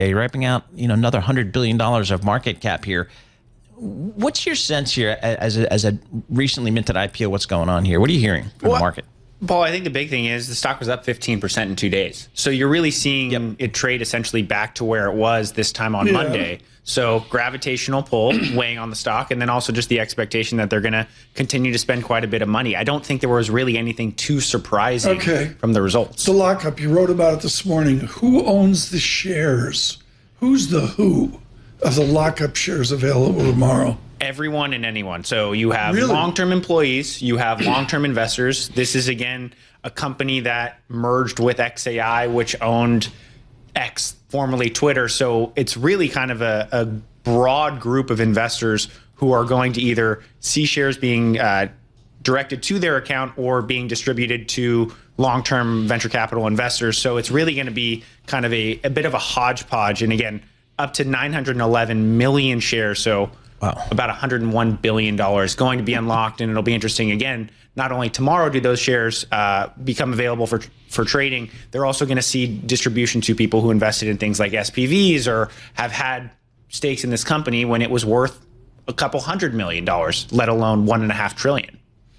wiping out another $100 billion of market cap here. What's your sense here as a recently minted IPO? What's going on here? What are you hearing from the market? Paul, I think the big thing is the stock was up 15% in 2 days. So you're really seeing it trade essentially back to where it was this time on Monday. So gravitational pull weighing on the stock, and then also just the expectation that they're going to continue to spend quite a bit of money. I don't think there was really anything too surprising from the results. The lockup, you wrote about it this morning. Who owns the shares? Who's the who of the lockup shares available tomorrow? Everyone and anyone. So you have long-term employees, you have long-term investors. This is, again, a company that merged with XAI, which owned X, formerly Twitter. So it's really kind of a broad group of investors who are going to either see shares being directed to their account or being distributed to long-term venture capital investors. So it's really going to be kind of a bit of a hodgepodge. And again, up to 911 million shares. So about $101 billion going to be unlocked. And it'll be interesting, again, not only tomorrow do those shares become available for trading, they're also going to see distribution to people who invested in things like SPVs or have had stakes in this company when it was worth a couple $100 million, let alone $1.5 trillion.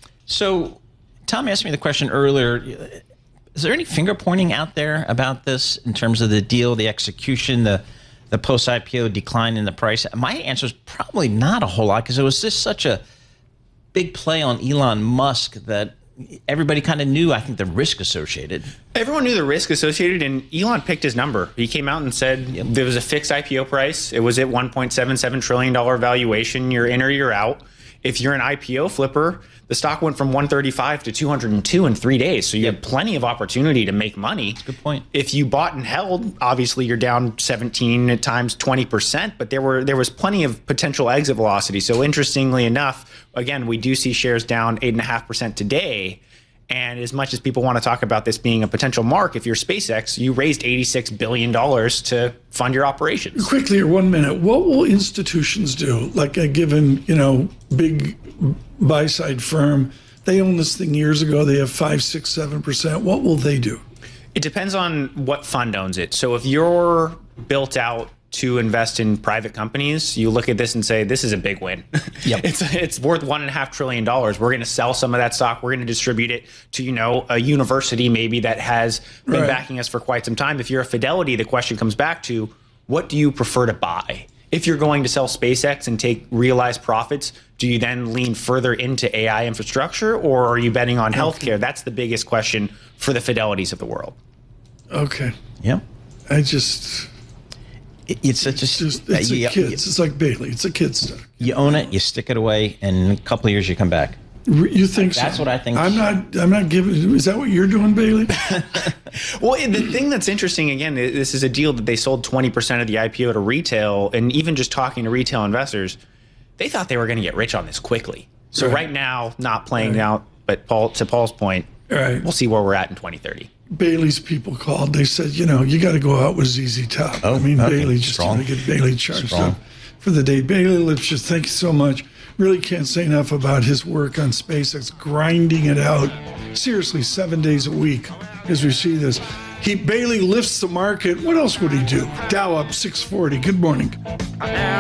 So Tom asked me the question earlier, is there any finger pointing out there about this in terms of the deal, the execution, the post-IPO decline in the price? My answer is probably not a whole lot, because it was just such a big play on Elon Musk that everybody kind of knew, I think, the risk associated. Everyone knew the risk associated, and Elon picked his number. He came out and said there was a fixed IPO price. It was at $1.77 trillion valuation. You're in or you're out. If you're an IPO flipper, the stock went from 135 to 202 in 3 days. So you have plenty of opportunity to make money. That's a good point. If you bought and held, obviously you're down 17 at times 20%, but there was plenty of potential exit velocity. So interestingly enough, again, we do see shares down 8.5% today. And as much as people want to talk about this being a potential mark, if you're SpaceX, you raised $86 billion to fund your operations. Quickly, or 1 minute, what will institutions do? Like a given, big buy-side firm, they own this thing years ago, they have 5, 6, 7%. What will they do? It depends on what fund owns it. So if you're built out to invest in private companies, you look at this and say, this is a big win. It's worth $1.5 trillion. We're going to sell some of that stock. We're going to distribute it to, a university maybe that has been backing us for quite some time. If you're a Fidelity, the question comes back to, what do you prefer to buy? If you're going to sell SpaceX and take realized profits, do you then lean further into AI infrastructure, or are you betting on healthcare? That's the biggest question for the Fidelities of the world. Okay. Yeah. It's like Bailey. It's a kid's stock. You own it, you stick it away, and in a couple of years you come back. You think That's what I think. I'm not giving. Is that what you're doing, Bailey? Well, the thing that's interesting, again, this is a deal that they sold 20% of the IPO to retail, and even just talking to retail investors, they thought they were going to get rich on this quickly. So right now, not playing out, but to Paul's point, we'll see where we're at in 2030. Bailey's people called. They said, you got to go out with ZZ Top. Bailey just want to get Bailey charged up for the day. Bailey Lipschitz, thank you so much. Really can't say enough about his work on SpaceX, grinding it out seriously 7 days a week as we see this. Bailey lifts the market. What else would he do? Dow up 640. Good morning.